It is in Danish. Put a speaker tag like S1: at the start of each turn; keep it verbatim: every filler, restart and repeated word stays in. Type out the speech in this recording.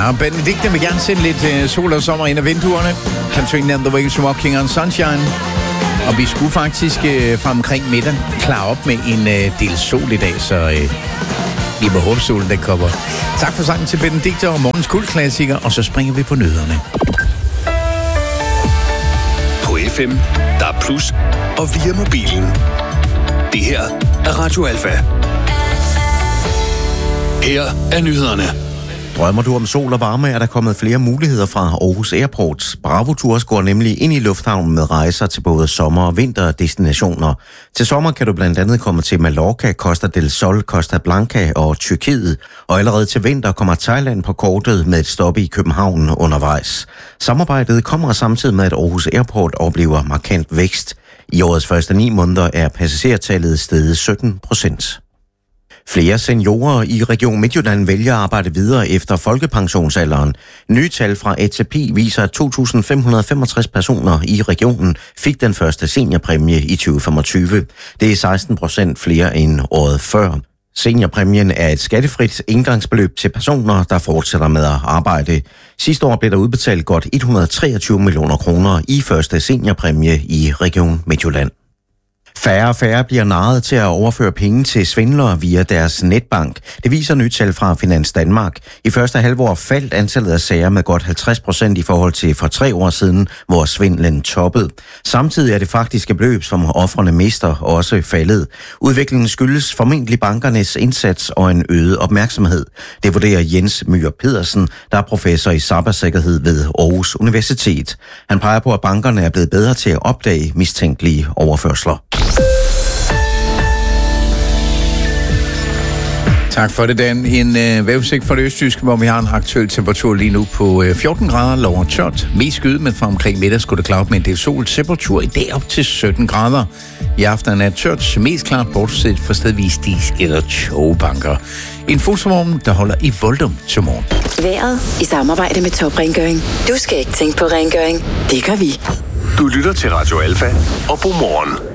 S1: Ja, Benedikte vil gerne sende lidt uh, sol og sommer ind ad vinduerne. Katrina and the Waves Walking on Sunshine. Og vi skulle faktisk uh, fra omkring middag klare op med en uh, del sol i dag, så uh, vi må håbe solen den kommer. Tak for sangen til Benedikte og morgens guldklassiker, og så springer vi på nyhederne.
S2: På F M, der er plus, og via mobilen. Det her er Radio Alfa. Her er nyhederne.
S3: Drømmer du om sol og varme, er der kommet flere muligheder fra Aarhus Airport. Bravo Tours går nemlig ind i lufthavnen med rejser til både sommer- og vinterdestinationer. Til sommer kan du blandt andet komme til Mallorca, Costa del Sol, Costa Blanca og Tyrkiet. Og allerede til vinter kommer Thailand på kortet med et stop i København undervejs. Samarbejdet kommer samtidig med, at Aarhus Airport oplever markant vækst. I årets første ni måneder er passagertallet steget sytten procent. Flere seniorer i Region Midtjylland vælger at arbejde videre efter folkepensionsalderen. Nye tal fra A T P viser, at to tusind fem hundrede femogtres personer i regionen fik den første seniorpræmie i tyve femogtyve. Det er seksten procent flere end året før. Seniorpræmien er et skattefrit indgangsbeløb til personer, der fortsætter med at arbejde. Sidste år blev der udbetalt godt et hundrede og treogtyve millioner kroner i første seniorpræmie i Region Midtjylland. Færre og færre bliver narret til at overføre penge til svindlere via deres netbank. Det viser nyt tal fra Finans Danmark. I første halvår faldt antallet af sager med godt halvtreds procent i forhold til for tre år siden, hvor svindlen toppede. Samtidig er det faktiske beløb, som ofrene mister, også faldet. Udviklingen skyldes formentlig bankernes indsats og en øget opmærksomhed. Det vurderer Jens Myhr Pedersen, der er professor i cybersikkerhed ved Aarhus Universitet. Han peger på, at bankerne er blevet bedre til at opdage mistænkelige overførsler.
S1: Tak for det, Dan. En øh, vejrudsigt for det østjyske, hvor vi har en aktuel temperatur lige nu på øh, fjorten grader, lov og tørt. Mest skyde, men fra omkring middag skulle det klare op med en del sol. Temperatur i dag op til sytten grader. I aften er tørt, mest klart bortset for stedvis dis eller togbanker. En fotovogn, der holder i Voldum til morgen.
S4: Været i samarbejde med Top Rengøring. Du skal ikke tænke på rengøring. Det gør vi.
S2: Du lytter til Radio Alfa og God morgen.